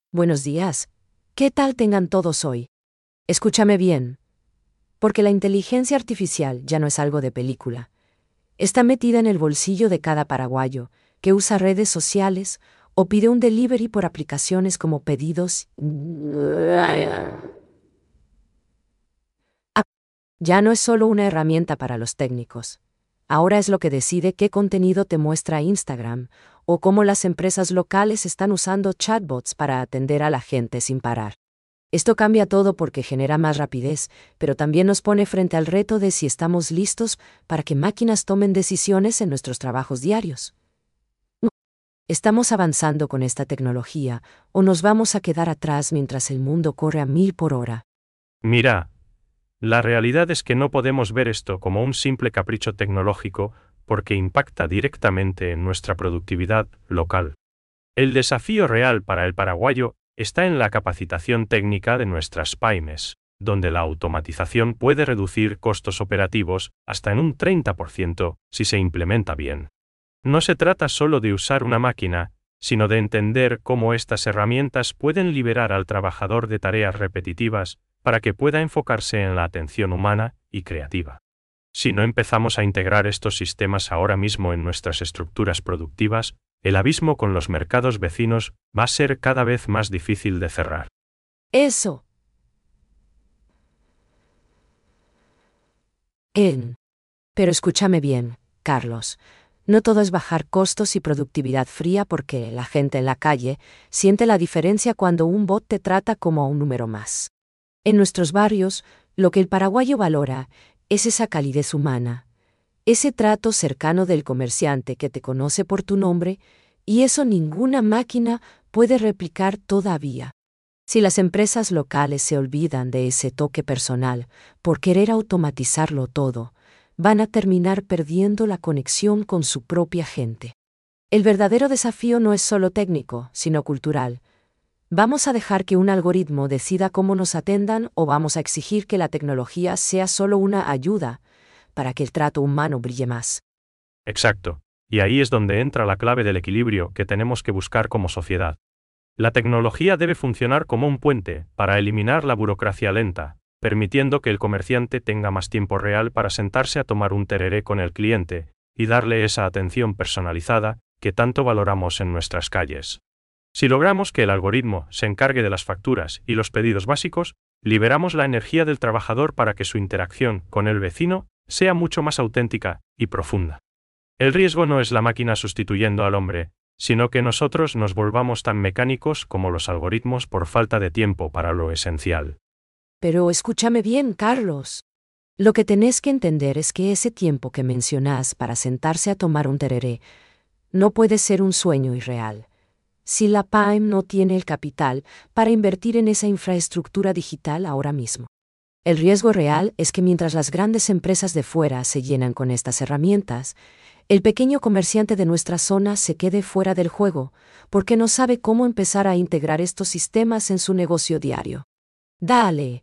Buenos días. ¿Qué tal tengan todos hoy? Escúchame bien, porque la inteligencia artificial ya no es algo de película. Está metida en el bolsillo de cada paraguayo que usa redes sociales o pide un delivery por aplicaciones como Pedidos. Ya no es solo una herramienta para los técnicos. Ahora es lo que decide qué contenido te muestra Instagram o cómo las empresas locales están usando chatbots para atender a la gente sin parar. Esto cambia todo porque genera más rapidez, pero también nos pone frente al reto de si estamos listos para que máquinas tomen decisiones en nuestros trabajos diarios. ¿Estamos avanzando con esta tecnología o nos vamos a quedar atrás mientras el mundo corre a 1000 por hora? Mira, la realidad es que no podemos ver esto como un simple capricho tecnológico porque impacta directamente en nuestra productividad local. El desafío real para el paraguayo está en la capacitación técnica de nuestras pymes, donde la automatización puede reducir costos operativos hasta en un 30% si se implementa bien. No se trata solo de usar una máquina, sino de entender cómo estas herramientas pueden liberar al trabajador de tareas repetitivas para que pueda enfocarse en la atención humana y creativa. Si no empezamos a integrar estos sistemas ahora mismo en nuestras estructuras productivas, el abismo con los mercados vecinos va a ser cada vez más difícil de cerrar. Eso. Pero escúchame bien, Carlos. No todo es bajar costos y productividad fría porque la gente en la calle siente la diferencia cuando un bot te trata como a un número más. En nuestros barrios, lo que el paraguayo valora es esa calidez humana, ese trato cercano del comerciante que te conoce por tu nombre, y eso ninguna máquina puede replicar todavía. Si las empresas locales se olvidan de ese toque personal por querer automatizarlo todo, van a terminar perdiendo la conexión con su propia gente. El verdadero desafío no es solo técnico, sino cultural. ¿Vamos a dejar que un algoritmo decida cómo nos atendan o vamos a exigir que la tecnología sea solo una ayuda para que el trato humano brille más? Exacto. Y ahí es donde entra la clave del equilibrio que tenemos que buscar como sociedad. La tecnología debe funcionar como un puente para eliminar la burocracia lenta, permitiendo que el comerciante tenga más tiempo real para sentarse a tomar un tereré con el cliente y darle esa atención personalizada que tanto valoramos en nuestras calles. Si logramos que el algoritmo se encargue de las facturas y los pedidos básicos, liberamos la energía del trabajador para que su interacción con el vecino sea mucho más auténtica y profunda. El riesgo no es la máquina sustituyendo al hombre, sino que nosotros nos volvamos tan mecánicos como los algoritmos por falta de tiempo para lo esencial. Pero escúchame bien, Carlos. Lo que tenés que entender es que ese tiempo que mencionás para sentarse a tomar un tereré no puede ser un sueño irreal. Si la PYME no tiene el capital para invertir en esa infraestructura digital ahora mismo. El riesgo real es que mientras las grandes empresas de fuera se llenan con estas herramientas, el pequeño comerciante de nuestra zona se quede fuera del juego, porque no sabe cómo empezar a integrar estos sistemas en su negocio diario. Dale.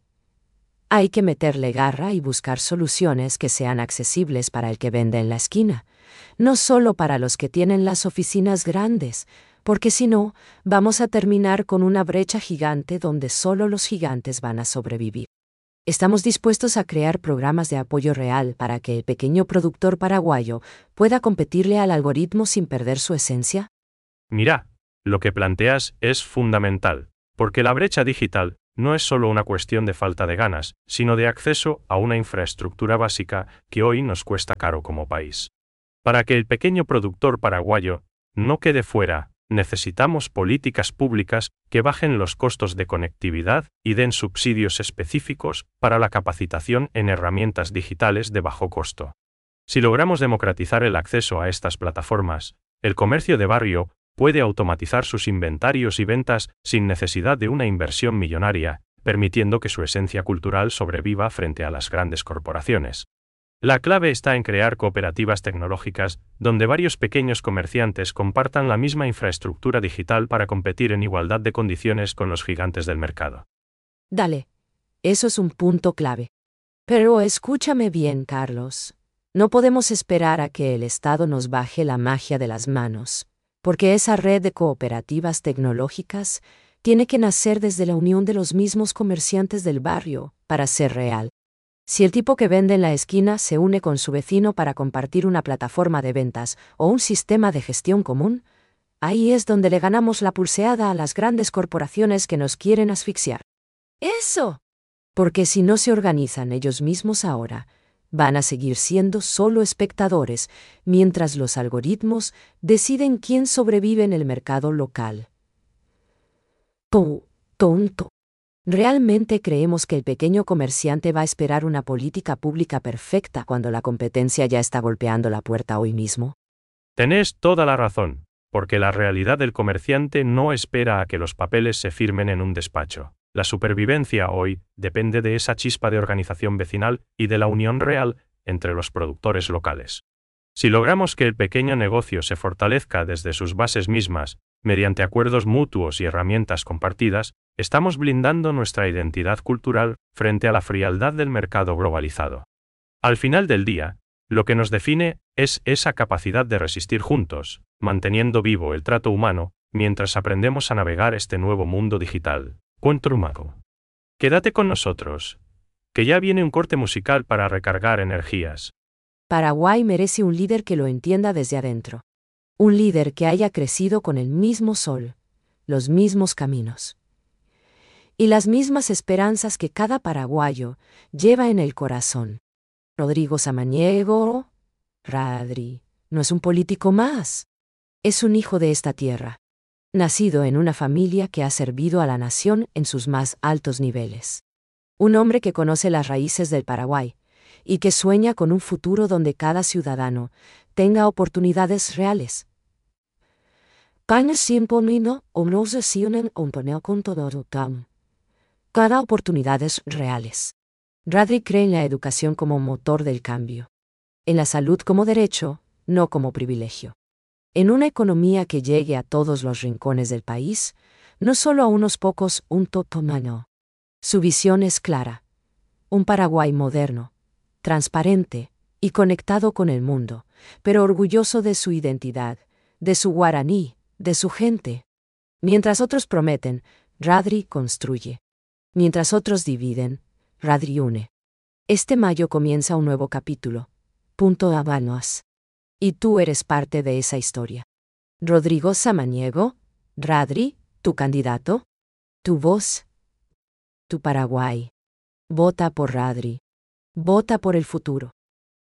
Hay que meterle garra y buscar soluciones que sean accesibles para el que vende en la esquina, no solo para los que tienen las oficinas grandes, porque si no, vamos a terminar con una brecha gigante donde solo los gigantes van a sobrevivir. ¿Estamos dispuestos a crear programas de apoyo real para que el pequeño productor paraguayo pueda competirle al algoritmo sin perder su esencia? Mira, lo que planteas es fundamental, porque la brecha digital no es solo una cuestión de falta de ganas, sino de acceso a una infraestructura básica que hoy nos cuesta caro como país. Para que el pequeño productor paraguayo no quede fuera, necesitamos políticas públicas que bajen los costos de conectividad y den subsidios específicos para la capacitación en herramientas digitales de bajo costo. Si logramos democratizar el acceso a estas plataformas, el comercio de barrio puede automatizar sus inventarios y ventas sin necesidad de una inversión millonaria, permitiendo que su esencia cultural sobreviva frente a las grandes corporaciones. La clave está en crear cooperativas tecnológicas donde varios pequeños comerciantes compartan la misma infraestructura digital para competir en igualdad de condiciones con los gigantes del mercado. Dale. Eso es un punto clave. Pero escúchame bien, Carlos. No podemos esperar a que el Estado nos baje la magia de las manos, porque esa red de cooperativas tecnológicas Tiene que nacer desde la unión de los mismos comerciantes del barrio, para ser real. Si el tipo que vende en la esquina se une con su vecino para compartir una plataforma de ventas o un sistema de gestión común, ahí es donde le ganamos la pulseada a las grandes corporaciones que nos quieren asfixiar. ¡Eso! Porque si no se organizan ellos mismos ahora, van a seguir siendo solo espectadores, mientras los algoritmos deciden quién sobrevive en el mercado local. Tonto. ¿Realmente creemos que el pequeño comerciante va a esperar una política pública perfecta cuando la competencia ya está golpeando la puerta hoy mismo? Tenés toda la razón, porque la realidad del comerciante no espera a que los papeles se firmen en un despacho. La supervivencia hoy depende de esa chispa de organización vecinal y de la unión real entre los productores locales. Si logramos que el pequeño negocio se fortalezca desde sus bases mismas, mediante acuerdos mutuos y herramientas compartidas, estamos blindando nuestra identidad cultural frente a la frialdad del mercado globalizado. Al final del día, lo que nos define es esa capacidad de resistir juntos, manteniendo vivo el trato humano, mientras aprendemos a navegar este nuevo mundo digital. Cuento humano. Quédate con nosotros, que ya viene un corte musical para recargar energías. Paraguay merece un líder que lo entienda desde adentro. Un líder que haya crecido con el mismo sol, los mismos caminos y las mismas esperanzas que cada paraguayo lleva en el corazón. Rodrigo Samaniego, Radri, no es un político más. Es un hijo de esta tierra, nacido en una familia que ha servido a la nación en sus más altos niveles. Un hombre que conoce las raíces del Paraguay y que sueña con un futuro donde cada ciudadano tenga oportunidades reales. Cada oportunidades reales. Radri cree en la educación como motor del cambio. En la salud como derecho, no como privilegio. En una economía que llegue a todos los rincones del país, no solo a unos pocos, un totomano. Su visión es clara. Un Paraguay moderno, transparente y conectado con el mundo, pero orgulloso de su identidad, de su guaraní, de su gente. Mientras otros prometen, Radri construye. Mientras otros dividen, Radri une. Este mayo comienza un nuevo capítulo. Habanos. Y tú eres parte de esa historia. Rodrigo Samaniego, Radri, tu candidato, tu voz, tu Paraguay. Vota por Radri. Vota por el futuro.